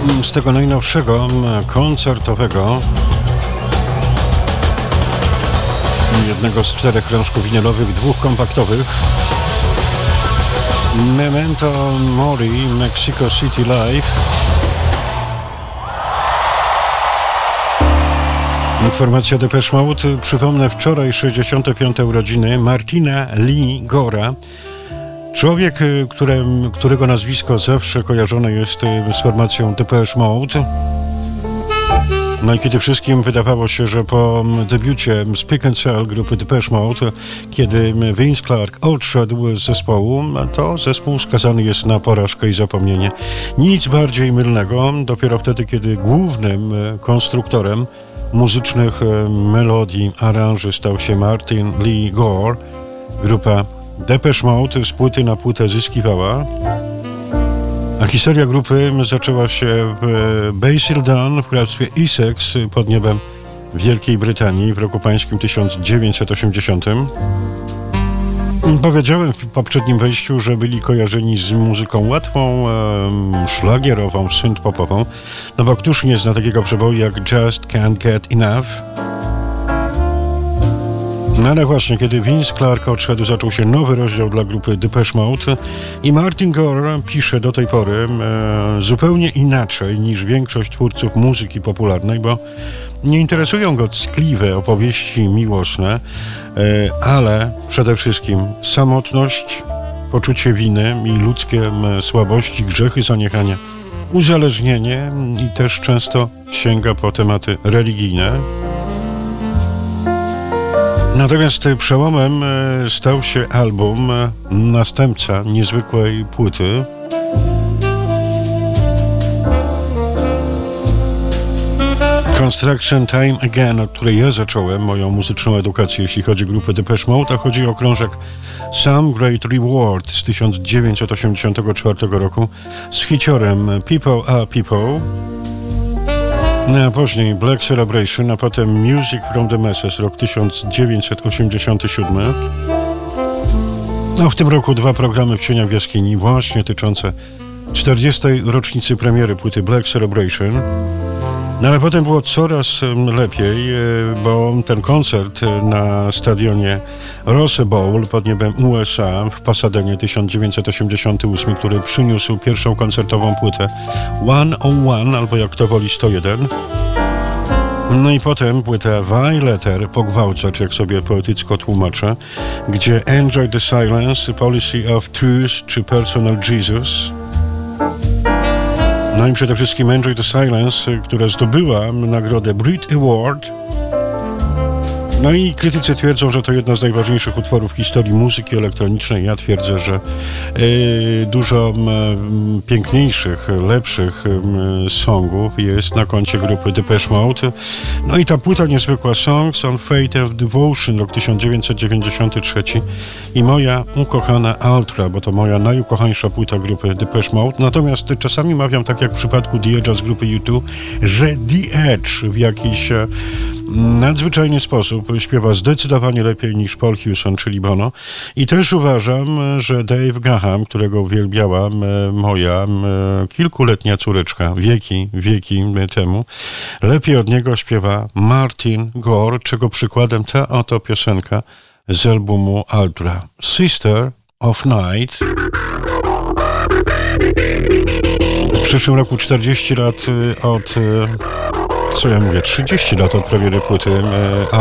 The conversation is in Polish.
z tego najnowszego koncertowego, jednego z 4 krążków winylowych, 2 kompaktowych, Memento Mori Mexico City Live. Informacja Depeche Mode. Przypomnę, wczoraj 65. urodziny Martina Lee Gora. Człowiek, którego nazwisko zawsze kojarzone jest z formacją Depeche Mode. No i kiedy wszystkim wydawało się, że po debiucie Speak and Sell grupy Depeche Mode, kiedy Vince Clarke odszedł z zespołu, to zespół skazany jest na porażkę i zapomnienie. Nic bardziej mylnego. Dopiero wtedy, kiedy głównym konstruktorem muzycznych melodii, aranży stał się Martin Lee Gore, grupa Depeche Mode z płyty na płytę zyskiwała. A historia grupy zaczęła się w Basildon w hrabstwie Essex pod niebem Wielkiej Brytanii w roku pańskim 1980. Powiedziałem w poprzednim wejściu, że byli kojarzeni z muzyką łatwą, szlagierową, synth-popową, no bo któż nie zna takiego przeboju jak Just Can't Get Enough? No ale właśnie, kiedy Vince Clarke odszedł, zaczął się nowy rozdział dla grupy Depeche Mode i Martin Gore pisze do tej pory zupełnie inaczej niż większość twórców muzyki popularnej, bo nie interesują go ckliwe opowieści miłosne, ale przede wszystkim samotność, poczucie winy i ludzkie słabości, grzechy, zaniechania, uzależnienie i też często sięga po tematy religijne. Natomiast przełomem stał się album, następca niezwykłej płyty. Construction Time Again, od której ja zacząłem moją muzyczną edukację, jeśli chodzi o grupę Depeche Mode, a chodzi o krążek Some Great Reward z 1984 roku z hiciorem People Are People. No a później Black Celebration, a potem Music from the Masses, rok 1987. No w tym roku 2 programy w cieniach w jaskini, właśnie dotyczące 40. rocznicy premiery płyty Black Celebration. No ale potem było coraz lepiej, bo ten koncert na stadionie Rose Bowl pod niebem USA w Pasadenie 1988, który przyniósł pierwszą koncertową płytę 101, albo jak to woli 101. No i potem płyta Violator, pogwałcacz, jak sobie poetycko tłumaczę, gdzie Enjoy the Silence, Policy of Truth czy Personal Jesus. No i przede wszystkim Enjoy the Silence, która zdobyła nagrodę Brit Award. No i krytycy twierdzą, że to jedna z najważniejszych utworów w historii muzyki elektronicznej. Ja twierdzę, że dużo piękniejszych, lepszych songów jest na koncie grupy Depeche Mode. No i ta płyta niezwykła, Songs on Fate of Devotion, rok 1993 i moja ukochana Ultra, bo to moja najukochańsza płyta grupy Depeche Mode. Natomiast czasami mawiam, tak jak w przypadku The Edge'a z grupy U2, że The Edge w jakiś nadzwyczajny sposób śpiewa zdecydowanie lepiej niż Paul Hewson, czyli Bono. I też uważam, że Dave Gahan, którego uwielbiała moja kilkuletnia córeczka wieki temu, lepiej od niego śpiewa Martin Gore, czego przykładem ta oto piosenka z albumu Ultra. Sister of Night. W przyszłym roku 40 lat od... Co ja mówię? 30 lat od premiery płyty